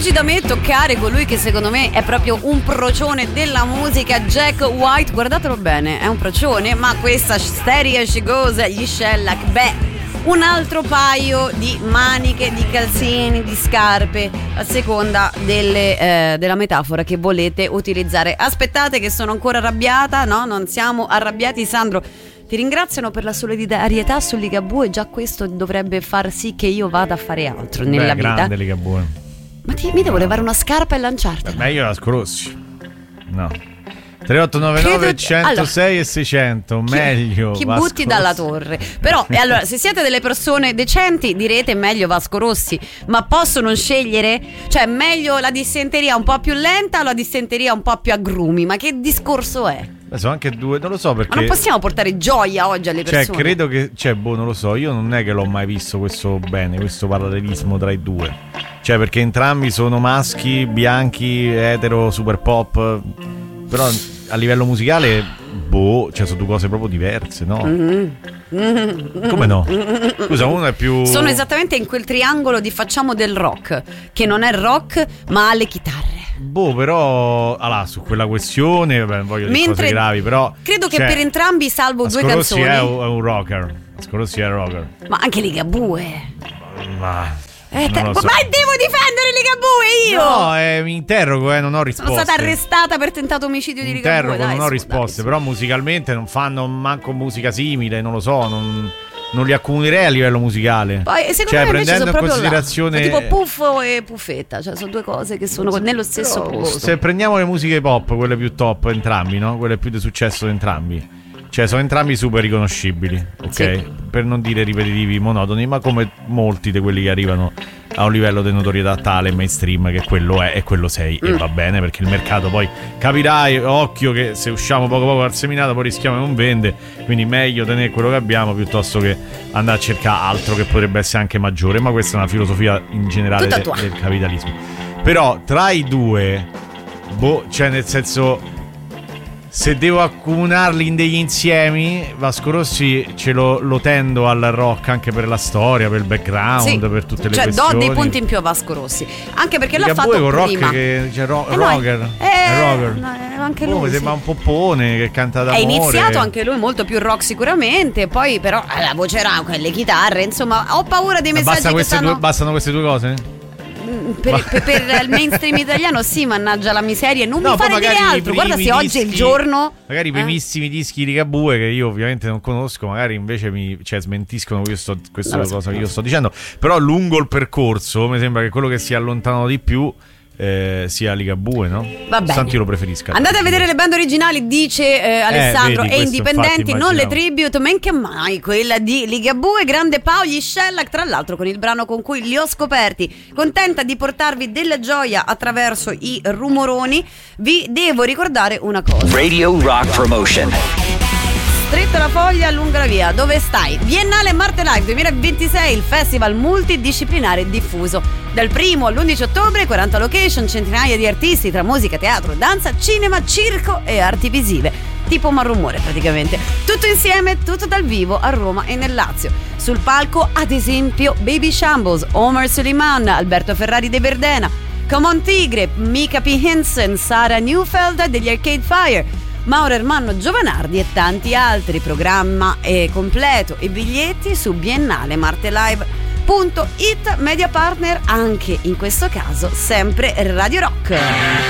Oggi da me toccare colui che secondo me è proprio un procione della musica, Jack White. Guardatelo bene, è un procione, ma questa Steady As She Goes, gli Shellac, un altro paio di maniche, di calzini, di scarpe, a seconda della metafora che volete utilizzare. Aspettate che sono ancora arrabbiata, no? Non siamo arrabbiati, Sandro. Ti ringraziano per la solidarietà su Ligabue, già questo dovrebbe far sì che io vada a fare altro nella vita. Grande Ligabue. Ma mi devo levare una scarpa e lanciartela. Meglio la Scrossi. No. 3899 106 e 600. Meglio chi butti dalla torre. Però allora, se siete delle persone decenti, direte meglio Vasco Rossi. Ma posso non scegliere? Cioè, meglio la dissenteria un po' più lenta o la dissenteria un po' più agrumi? Ma che discorso è? Sono anche due, non lo so perché. Ma non possiamo portare gioia oggi alle persone. Cioè, credo che, non lo so, io non è che l'ho mai visto questo parallelismo tra i due. Cioè, perché entrambi sono maschi, bianchi, etero, super pop. Però a livello musicale, sono due cose proprio diverse, no? Come no? Scusa, uno è più... Sono esattamente in quel triangolo di facciamo del rock, che non è rock, ma ha le chitarre. Però su quella questione voglio dire cose gravi, però credo che per entrambi, salvo due canzoni, è un rocker. Ascolossi è un rocker. Ma anche Ligabue. Ma devo difendere Ligabue io? No, mi interrogo, non ho risposte. Sono stata arrestata per tentato omicidio di Ligabue. Non ho risposte, però musicalmente non fanno manco musica simile, non lo so, non li accomunerei a livello musicale. Poi secondo me prendendo in considerazione tipo puffo e puffetta, cioè sono due cose che sono nello stesso posto. Se prendiamo le musiche pop, quelle più top entrambi, no? Quelle più di successo entrambi. Cioè sono entrambi super riconoscibili, ok? Sì. Per non dire ripetitivi, monotoni, ma come molti di quelli che arrivano a un livello di notorietà tale mainstream che quello è e quello sei e va bene, perché il mercato poi capirai, occhio che se usciamo poco al seminato poi rischiamo che non vende, quindi meglio tenere quello che abbiamo piuttosto che andare a cercare altro che potrebbe essere anche maggiore, ma questa è una filosofia in generale del capitalismo. Però tra i due, cioè nel senso, se devo accomunarli in degli insiemi, Vasco Rossi lo tendo al rock anche per la storia, per il background, per tutte le questioni. Cioè do dei punti in più a Vasco Rossi, anche perché l'ha fatto prima. Rock che rocker. È rocker. Anche lui. Mi sembra un poppone che canta d'amore. È iniziato anche lui molto più rock sicuramente, poi però la voce rauca e le chitarre, insomma, ho paura dei messaggi bastano queste due cose? Per il mainstream italiano sì, mannaggia la miseria, non mi fare dire altro. Guarda se oggi è il giorno. Magari i primissimi dischi di Ligabue che io ovviamente non conosco, magari invece smentiscono questa cosa che io sto dicendo. Però lungo il percorso mi sembra che quello che si è allontanato di più sia Ligabue, no? Va bene. Santi lo preferisca. Andate a vedere le bande originali, dice Alessandro, e indipendenti, non le tribute, men che mai quella di Ligabue, grande Paoli Shellac, tra l'altro con il brano con cui li ho scoperti. Contenta di portarvi della gioia attraverso i rumoroni. Vi devo ricordare una cosa. Radio Rock Promotion. Stretta la foglia, lunga la via. Dove stai? Biennale Marte Live 2026, il festival multidisciplinare diffuso. Dal 1 all'11 ottobre, 40 location, centinaia di artisti tra musica, teatro, danza, cinema, circo e arti visive. Tipo Marrumore praticamente. Tutto insieme, tutto dal vivo a Roma e nel Lazio. Sul palco, ad esempio, Baby Shambles, Omar Suleiman, Alberto Ferrari de Verdena, Come On Tigre, Mika P. Hinson, Sara Neufeld degli Arcade Fire, Mauro Ermanno Giovanardi e tanti altri. Programma completo e biglietti su biennalemartelive.it. Media partner anche in questo caso sempre Radio Rock.